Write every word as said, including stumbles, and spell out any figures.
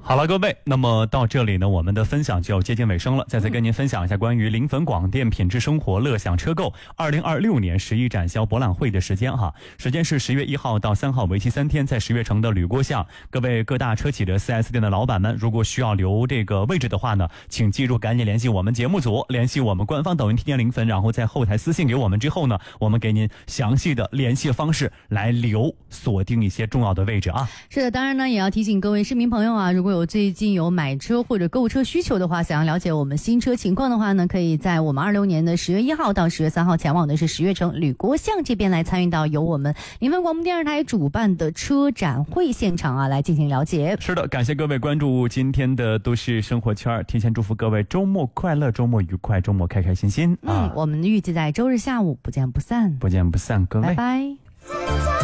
好了，各位，那么到这里呢，我们的分享就要接近尾声了。再次跟您分享一下关于临汾广电品质生活乐享车购二零二六年十一展销博览会的时间哈，时间是十月一号到三号，为期三天，在十月城的吕郭巷。各位各大车企的 四 S 店的老板们，如果需要留这个位置的话呢，请记住赶紧联系我们节目组，联系我们官方抖音天天临汾，然后在后台私信给我们之后呢，我们给您详细的联系方式来留锁定一些重要的位置啊。 是的，当然呢，也要提醒各位市民朋友啊，如果有最近有买车或者购车需求的话，想要了解我们新车情况的话呢，可以在我们二六年的十月一号到十月三号前往的是十月城吕郭巷这边来参与到由我们临汾广播电视台主办的车展会现场啊，来进行了解。 是的，感谢各位关注今天的都市生活圈，提前祝福各位周末快乐，周末愉快，周末开开心心啊！ 嗯，我们预计在周日下午不见不散， 不见不散，各位， 拜拜。